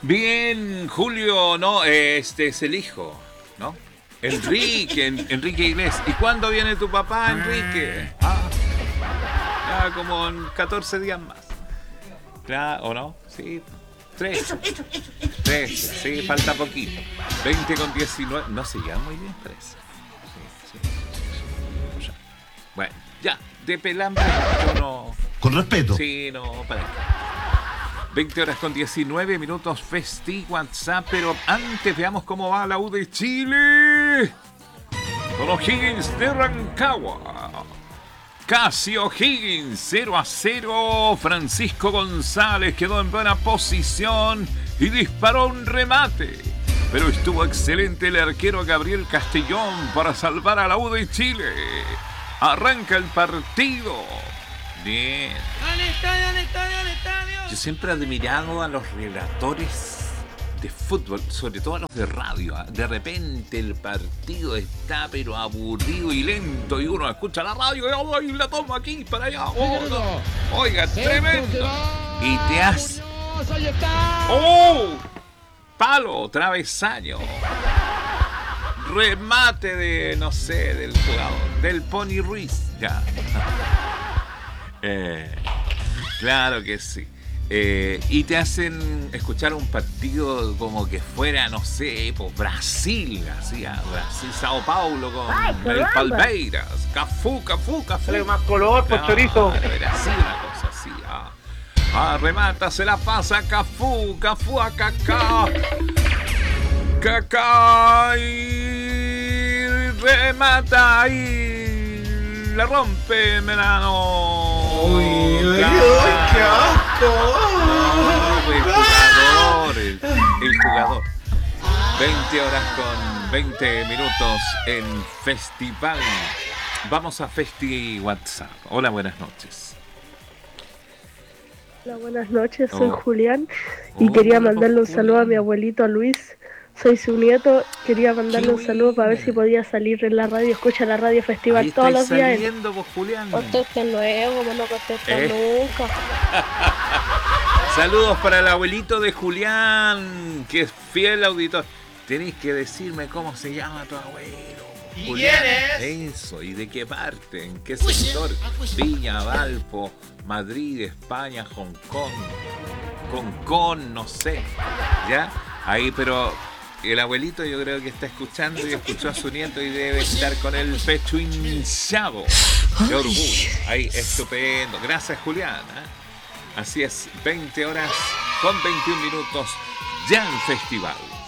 Bien, Julio, no, este es el hijo, ¿no? Enrique Iglesias. ¿Y cuándo viene tu papá, Enrique? Ya como en 14 días más. Claro, ¿o no? Sí, 13. 13, sí, falta poquito. 20 con 19. No se llama muy bien, 13. Sí. Bueno, ya, de pelambre yo no. Con respeto. Sí, no, para qué. 20 horas con 19 minutos, Festi WhatsApp, pero antes veamos cómo va la U de Chile. Con O'Higgins de Rancagua. Casi O'Higgins 0-0. Francisco González quedó en buena posición y disparó un remate. Pero estuvo excelente el arquero Gabriel Castellón para salvar a la U de Chile. Arranca el partido. Bien. Yo siempre he admirado a los relatores de fútbol, sobre todo a los de radio. De repente el partido está pero aburrido y lento y uno escucha la radio y la toma aquí para allá. Oiga, tremendo. Y te hace... ¡Oh! Palo, travesaño. Remate de, no sé, del jugador, del Pony Ruiz. Ya. Claro que sí. Y te hacen escuchar un partido como que fuera, no sé, pues Brasil, así, Brasil, Sao Paulo con el Palmeiras, Cafú. Sale más color, por chorizo. Era así una cosa así. Remata, se la pasa Cafú a Kaká y remata y la rompe Melano. Uy, qué asco. El jugador. 20 horas con 20 minutos en Festival. Vamos a Festi WhatsApp. Hola, buenas noches. Hola, buenas noches, soy Julián y quería mandarle un saludo a mi abuelito Luis. Soy su nieto, quería mandarle un saludo para ver si podía salir en la radio, escucha la radio Festival ahí todos los días. Vos, Julián. Contesten luego, como no contestan nunca. Saludos para el abuelito de Julián, que es fiel auditor. Tenéis que decirme cómo se llama tu abuelo. ¿Y Julián. quién es? Eso, ¿y de qué parte? ¿En qué sector? Viña, Valpo, Madrid, España, Hong Kong, no sé. ¿Ya? Ahí, pero el abuelito yo creo que está escuchando y escuchó a su nieto y debe estar con el pecho hinchado de orgullo. Ahí, estupendo. Gracias, Julián. Así es, 20 horas con 21 minutos ya en Festival.